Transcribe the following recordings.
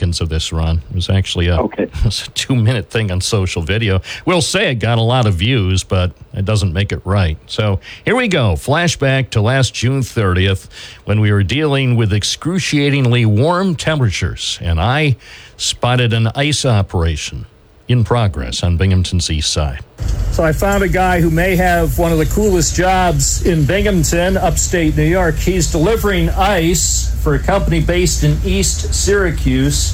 seconds of this, Ron. It was actually a 2-minute thing on social video. We'll say it got a lot of views, but it doesn't make it right. So here we go. Flashback to last June 30th when we were dealing with excruciatingly warm temperatures, and I spotted an ice operation in progress on Binghamton's east side. So I found a guy who may have one of the coolest jobs in Binghamton, upstate New York. He's delivering ice for a company based in East Syracuse.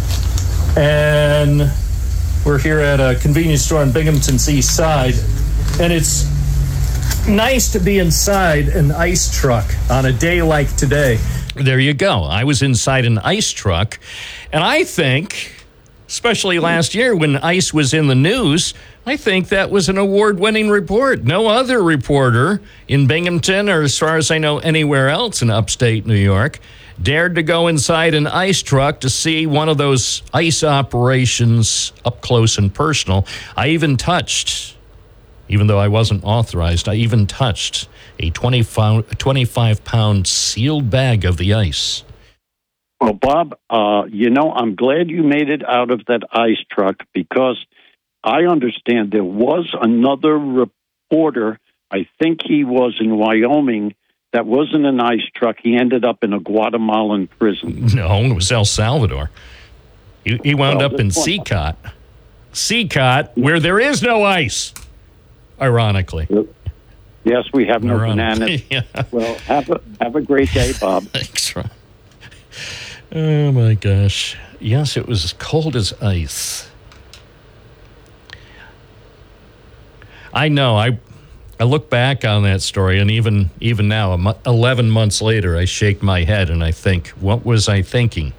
And we're here at a convenience store on Binghamton's east side. And it's nice to be inside an ice truck on a day like today. There you go. I was inside an ice truck, and I think, especially last year when ice was in the news, I think that was an award-winning report. No other reporter in Binghamton, or as far as I know anywhere else in upstate New York, dared to go inside an ice truck to see one of those ice operations up close and personal. I even touched, even though I wasn't authorized, I even touched a 25-pound sealed bag of the ice. Well, Bob, I'm glad you made it out of that ice truck, because I understand there was another reporter, I think he was in Wyoming, that was in an ice truck. He ended up in a Guatemalan prison. No, it was El Salvador. He wound up in CCOT. CCOT, where there is no ice, ironically. Yes, we have no bananas. Yeah. Well, have a great day, Bob. Thanks, Ron. Oh, my gosh. Yes, it was as cold as ice. I know. I look back on that story, and even now, 11 months later, I shake my head and I think, what was I thinking?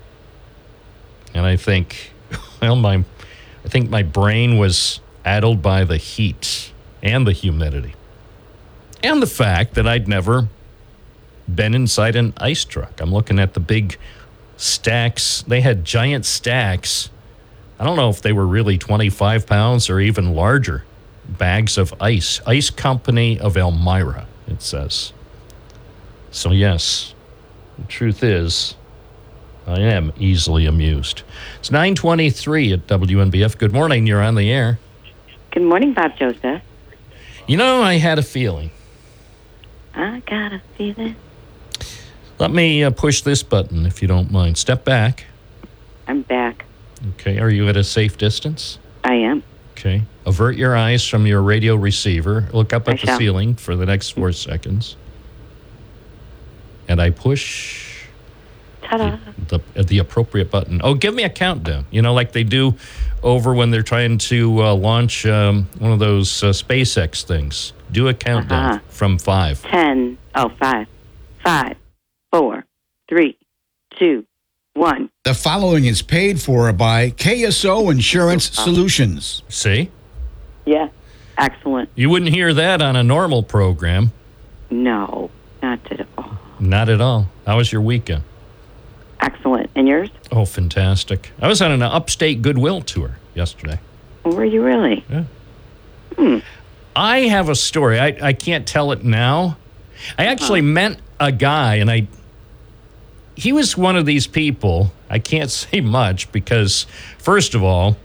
And I think, I think my brain was addled by the heat and the humidity and the fact that I'd never been inside an ice truck. I'm looking at the big stacks. They had giant stacks. I don't know if they were really 25 pounds or even larger bags of ice. Ice Company of Elmira, it says. So yes, the truth is, I am easily amused. It's 9:23 at WNBF. Good morning. You're on the air. Good morning, Bob Joseph. You know, I had a feeling. I got a feeling. Let me push this button, if you don't mind. Step back. I'm back. Okay. Are you at a safe distance? I am. Okay. Avert your eyes from your radio receiver. Look up at the ceiling for the next 4 seconds. And I push the appropriate button. Oh, give me a countdown. You know, like they do over when they're trying to launch one of those SpaceX things. Do a countdown from 5. 10. Oh, 5. 5, 4, 3, 2, 1. The following is paid for by KSO Insurance Solutions. See? Yeah. Excellent. You wouldn't hear that on a normal program. No, not at all. Not at all. How was your weekend? Excellent. And yours? Oh, fantastic. I was on an upstate Goodwill tour yesterday. Were you really? Yeah. I have a story. I can't tell it now. I actually met a guy, and he was one of these people. I can't say much because, first of all,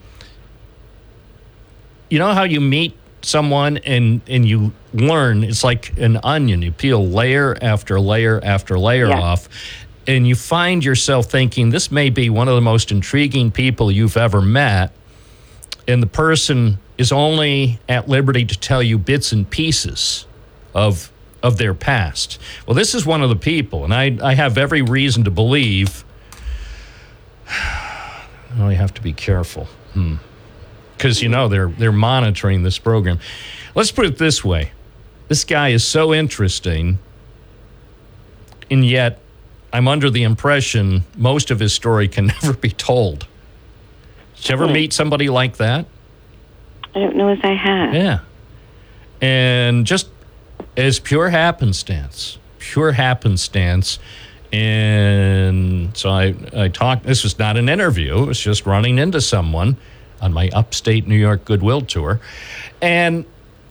you know how you meet someone and you learn, it's like an onion. You peel layer after layer after layer off, and you find yourself thinking, this may be one of the most intriguing people you've ever met, and the person is only at liberty to tell you bits and pieces of their past. Well, this is one of the people, and I have every reason to believe, I have to be careful, because, you know, they're monitoring this program. Let's put it this way. This guy is so interesting, and yet I'm under the impression most of his story can never be told. Did you ever meet somebody like that? I don't know if I have. Yeah. And just as pure happenstance. And so I talked, this was not an interview, it was just running into someone on my upstate New York Goodwill tour. And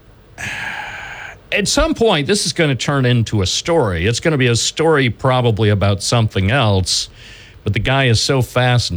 at some point, this is going to turn into a story. It's going to be a story probably about something else, but the guy is so fascinating.